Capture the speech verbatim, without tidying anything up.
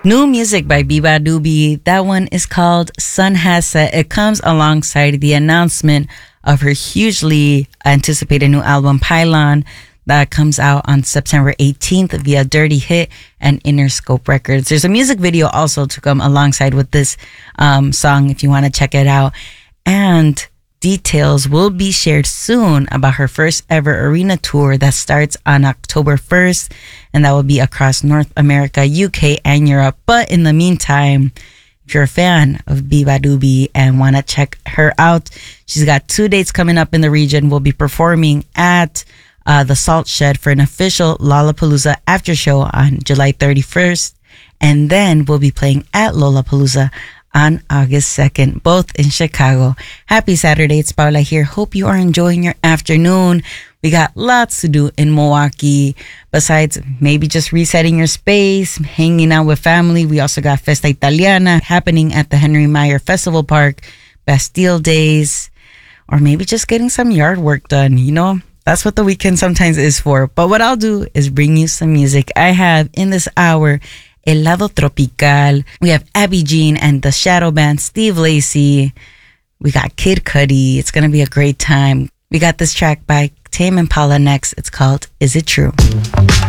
New music by Biba Doobie. That one is called Sun Has Set. It comes alongside the announcement of her hugely anticipated new album, Pylon, that comes out on September eighteenth via Dirty Hit and Interscope Records. There's a music video also to come alongside with this um, song if you want to check it out. And details will be shared soon about her first ever arena tour that starts on October first, and that will be across North America, U K, and Europe. But in the meantime, if you're a fan of Biba Doobie and want to check her out, she's got two dates coming up in the region. We'll be performing at uh, the Salt Shed for an official Lollapalooza after show on July thirty-first, and then we'll be playing at Lollapalooza on August second, both in Chicago. Happy Saturday, it's Paula here. Hope you are enjoying your afternoon. We got lots to do in Milwaukee. Besides maybe just resetting your space, hanging out with family, we also got Festa Italiana happening at the Henry Meyer Festival Park, Bastille Days, or maybe just getting some yard work done. You know, that's what the weekend sometimes is for. But what I'll do is bring you some music. I have in this hour El Lado Tropical. We have Abby Jean and the Shadow Band, Steve Lacy. We got Kid Cudi. It's going to be a great time. We got this track by Tame Impala next. It's called Is It True?